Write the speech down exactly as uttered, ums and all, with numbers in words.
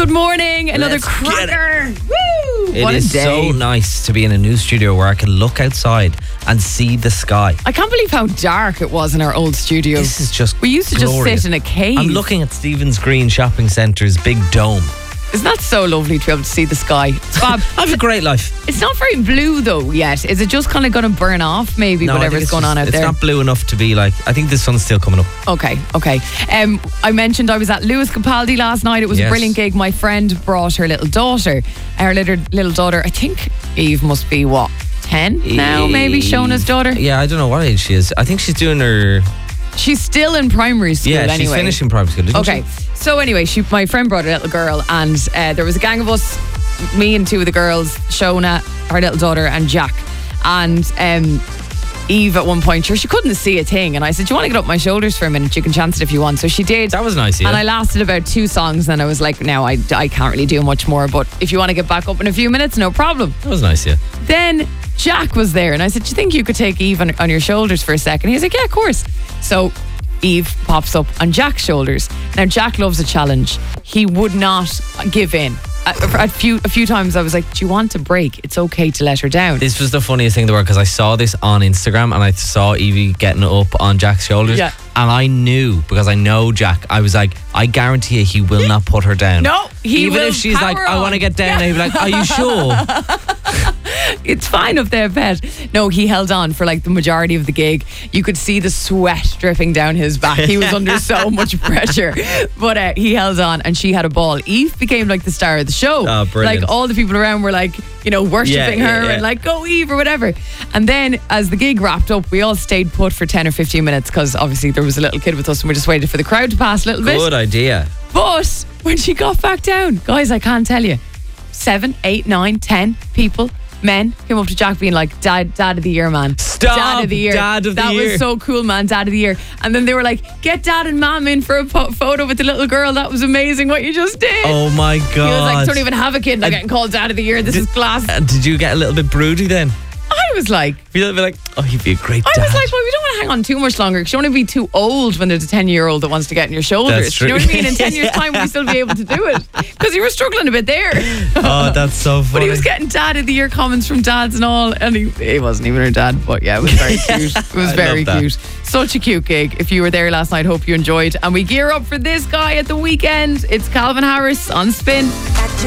Good morning. Another Let's cracker. Woo! It what is a day. so nice to be in a new studio where I can look outside and see the sky. I can't believe how dark it was in our old studio. This is just We used to glorious. just sit in a cave. I'm looking at Stephen's Green Shopping Centre's big dome. Isn't that so lovely to be able to see the sky? It's fab. I have a great life. It's not very blue though yet. Is it just kind of going to burn off maybe, No, I think whatever's it's going just- on out it's there? not blue enough to be like, I think the sun's still coming up. Okay, okay. Um, I mentioned I was at Lewis Capaldi last night. It was Yes. a brilliant gig. My friend brought her little daughter. Her little, little daughter, I think Eve must be what, ten now maybe, Shona's daughter? Yeah, I don't know what age she is. I think she's doing her... She's still in primary school Yeah, anyway. she's finishing primary school, isn't Okay, she? so anyway, she, my friend brought a little girl, and uh, there was a gang of us, me and two of the girls, Shona, her little daughter, and Jack. And um, Eve at one point, sure, she couldn't see a thing. And I said, do you want to get up my shoulders for a minute? You can chance it if you want. So she did. That was nice, yeah. And I lasted about two songs, and I was like, no, I, I can't really do much more. But if you want to get back up in a few minutes, no problem. That was nice, yeah. Then Jack was there, and I said, do you think you could take Eve on, on your shoulders for a second? He was like, yeah, of course. So Eve pops up on Jack's shoulders. Now, Jack loves a challenge. He would not give in. A, a, few, a few times I was like, do you want to break? It's okay to let her down. This was the funniest thing in the world because I saw this on Instagram and I saw Evie getting up on Jack's shoulders. Yeah. And I knew, because I know Jack, I was like, I guarantee you he will not put her down. No, he Even will if she's like, power I on. want to get down, Yeah. he'd be like, are you sure? It's fine up there, pet. No, he held on for like the majority of the gig. You could see the sweat dripping down his back. He was under so much pressure. But uh, he held on, and she had a ball. Eve became like the star of the show. Oh, brilliant. Like all the people around were like, you know, worshipping Yeah, yeah, her yeah. and like, go Eve or whatever. And then as the gig wrapped up, we all stayed put for ten or fifteen minutes because obviously there was a little kid with us and we just waited for the crowd to pass a little bit. Good idea. But when she got back down, guys, I can't tell you, seven, eight, nine, ten people, men, came up to Jack being like, Dad, Dad of the Year, man. Stop, Dad of the Year. Dad of the that Year. was so cool, man. Dad of the Year. And then they were like, get Dad and Mom in for a po- photo with the little girl. That was amazing what you just did. Oh my God. He was like, don't even have a kid and I'm And- getting called Dad of the Year. This is class. And did you get a little bit broody then? I was like, Feel a bit like, oh, he'd be a great I dad. was like, well, we don't want to hang on too much longer because you don't want to be too old when there's a ten-year-old that wants to get in your shoulders. That's true. You know what I mean? In ten years' time, will you still be able to do it? Because you were struggling a bit there. Oh, that's so funny. But he was getting Dad of the Year comments from dads and all, and he, he wasn't even her dad, but yeah, it was very cute. It was I very love that. cute. Such a cute gig. If you were there last night, hope you enjoyed. And we gear up for this guy at the weekend. It's Calvin Harris on Spin.